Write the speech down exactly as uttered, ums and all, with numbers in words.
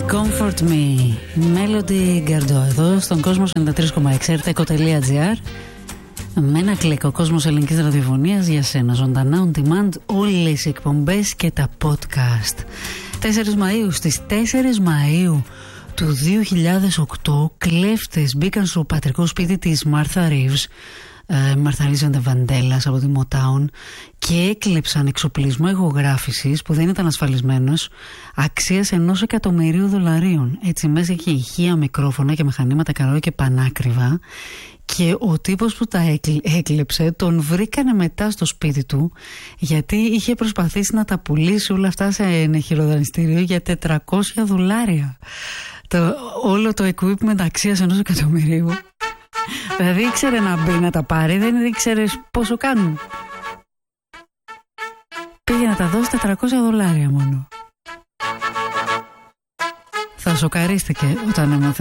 Comfort Me, Melody Gardot, εδώ στον Κόσμος ενενήντα τρία κόμμα έξι, ερτεκο τελεία τζι άρ. Με ένα κλικ ο κόσμος ελληνικής ραδιοφωνίας για σένα, ζωντανά on demand, όλες οι εκπομπές και τα podcast. τέσσερις Μαΐου, στις τέσσερις Μαΐου του δύο χιλιάδες οκτώ, κλέφτες μπήκαν στο πατρικό σπίτι της Μάρθα Ρίβς, Μάρθα Ρίβς Βαντέλας από τη Motown, και έκλεψαν εξοπλισμό ηχογράφησης που δεν ήταν ασφαλισμένος, αξίας ενός εκατομμυρίου δολαρίων. Έτσι μέσα είχε ηχεία, μικρόφωνα και μηχανήματα καρό και πανάκριβα. Και ο τύπος που τα έκλεψε τον βρήκανε μετά στο σπίτι του, γιατί είχε προσπαθήσει να τα πουλήσει όλα αυτά σε ένα χειροδανιστήριο για τετρακόσια δολάρια. Το, όλο το equipment αξίας ενός εκατομμυρίου. Δηλαδή ήξερε να μπει να τα πάρει, δεν ήξερε πόσο κάνουν. Πήγε να τα δώσει τετρακόσια δολάρια μόνο. Θα σοκαρίστηκε όταν έμαθε